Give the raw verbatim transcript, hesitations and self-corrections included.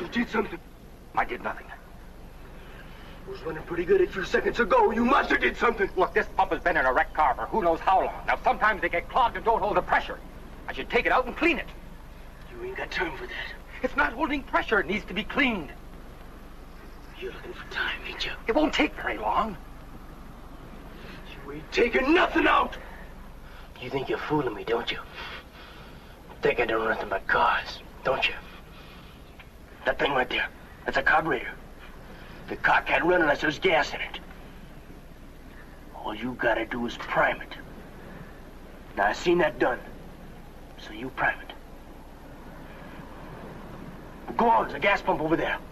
You did something. I did nothing. It was running pretty good a few seconds ago. You must have did something. Look, this pump has been in a wrecked car for who knows how long. Now, sometimes they get clogged and don't hold the pressure. I should take it out and clean it. You ain't got time for that. It's not holding pressure. It needs to be cleaned. You're looking for time, ain't you? It won't take very long. You ain't taking nothing out. You think you're fooling me, don't you? Think I don't know nothing but cars, don't you? That thing right there, that's a carburetor. The car can't run unless there's gas in it. All you gotta do is prime it. Now, I seen that done, so you prime it. Go on, there's a gas pump over there.